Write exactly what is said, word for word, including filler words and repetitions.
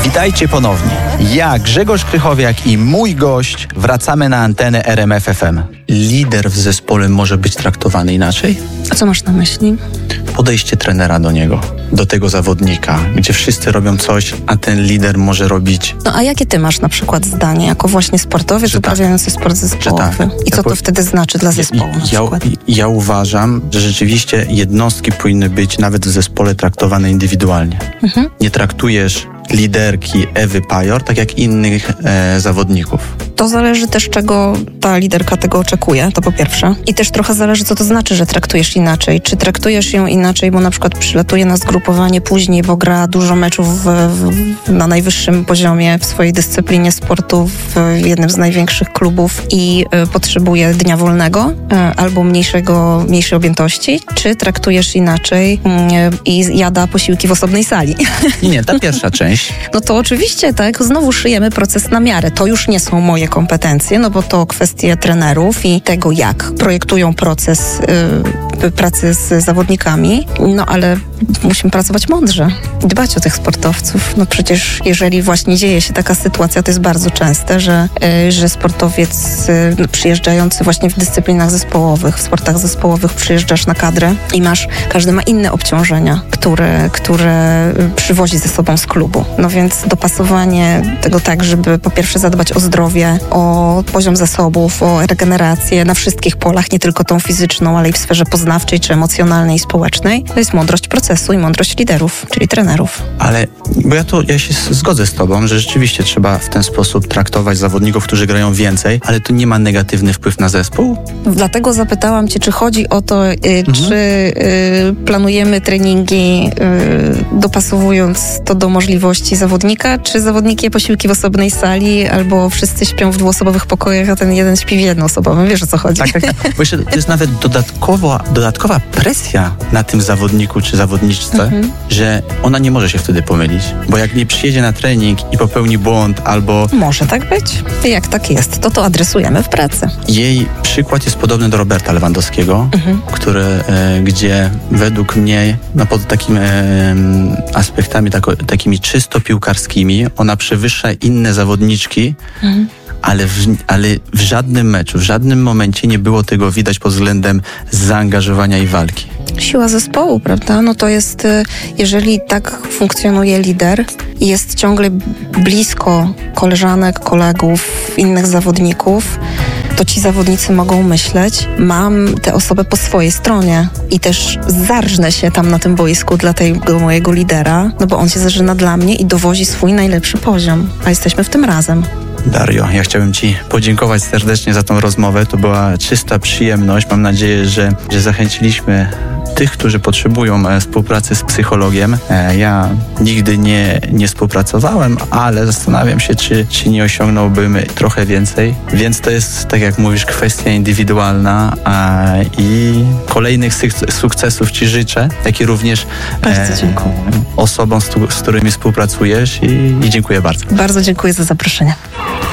Witajcie ponownie. Ja, Grzegorz Krychowiak i mój gość wracamy na antenę R M F F M. Lider w zespole może być traktowany inaczej? A co masz na myśli? Podejście trenera do niego, do tego zawodnika, gdzie wszyscy robią coś, a ten lider może robić... No a jakie ty masz na przykład zdanie, jako właśnie sportowiec Że uprawiający tak. sport zespołowy? Tak. I co ja to po... wtedy znaczy dla zespołu na ja, przykład? Ja, ja uważam, że rzeczywiście jednostki powinny być nawet w zespole traktowane indywidualnie. Mhm. Nie traktujesz liderki Ewy Pajor tak jak innych e, zawodników. To zależy też, czego ta liderka tego oczekuje, to po pierwsze. I też trochę zależy, co to znaczy, że traktujesz inaczej. Czy traktujesz ją inaczej, bo na przykład przylatuje na zgrupowanie później, bo gra dużo meczów w, w, na najwyższym poziomie w swojej dyscyplinie sportu w jednym z największych klubów i y, potrzebuje dnia wolnego y, albo mniejszego, mniejszej objętości, czy traktujesz inaczej y, i jada posiłki w osobnej sali. Nie, nie, ta pierwsza część. No to oczywiście, tak, znowu szyjemy proces na miarę. To już nie są moje kompetencje, no bo to kwestie trenerów i tego, jak projektują proces y, pracy z zawodnikami, no ale musimy pracować mądrze i dbać o tych sportowców. No przecież jeżeli właśnie dzieje się taka sytuacja, to jest bardzo częste, że, y, że sportowiec y, no, przyjeżdżający właśnie w dyscyplinach zespołowych, w sportach zespołowych przyjeżdżasz na kadrę i masz, każdy ma inne obciążenia, które, które przywozi ze sobą z klubu. No więc dopasowanie tego tak, żeby po pierwsze zadbać o zdrowie, o poziom zasobów, o regenerację na wszystkich polach, nie tylko tą fizyczną, ale i w sferze poznawczej, czy emocjonalnej i społecznej. To jest mądrość procesu i mądrość liderów, czyli trenerów. Ale, bo ja to, ja się zgodzę z tobą, że rzeczywiście trzeba w ten sposób traktować zawodników, którzy grają więcej, ale to nie ma negatywny wpływ na zespół? Dlatego zapytałam cię, czy chodzi o to, y, mhm. czy y, planujemy treningi y, dopasowując to do możliwości zawodnika, czy zawodnik je posiłki w osobnej sali, albo wszyscy śpią w dwuosobowych pokojach, a ten jeden śpi w jednoosobowym. Wiesz, o co chodzi? Tak, tak, tak. Bo jeszcze to jest nawet dodatkowa, dodatkowa presja na tym zawodniku czy zawodniczce, mhm. że ona nie może się wtedy pomylić. Bo jak nie przyjedzie na trening i popełni błąd albo... Może tak być. Jak tak jest, to to adresujemy w pracy. Jej przykład jest podobny do Roberta Lewandowskiego, mhm. który, e, gdzie według mnie no, pod takimi e, aspektami tako, takimi czysto piłkarskimi ona przewyższa inne zawodniczki, mhm. ale, w, ale w żadnym meczu, w żadnym momencie nie było tego widać pod względem zaangażowania i walki. Siła zespołu, prawda? No to jest, jeżeli tak funkcjonuje lider i jest ciągle blisko koleżanek, kolegów, innych zawodników, to ci zawodnicy mogą myśleć, mam tę osobę po swojej stronie i też zarżnę się tam na tym boisku dla tego mojego lidera, no bo on się zażyna dla mnie i dowozi swój najlepszy poziom, a jesteśmy w tym razem. Dario, ja chciałbym Ci podziękować serdecznie za tą rozmowę. To była czysta przyjemność. Mam nadzieję, że, że zachęciliśmy tych, którzy potrzebują współpracy z psychologiem. Ja nigdy nie, nie współpracowałem, ale zastanawiam się, czy, czy nie osiągnąłbym trochę więcej. Więc to jest, tak jak mówisz, kwestia indywidualna a, i kolejnych suk- sukcesów Ci życzę, jak i również bardzo dziękuję. osobom, z, z którymi współpracujesz i, i dziękuję bardzo. Bardzo dziękuję za zaproszenie.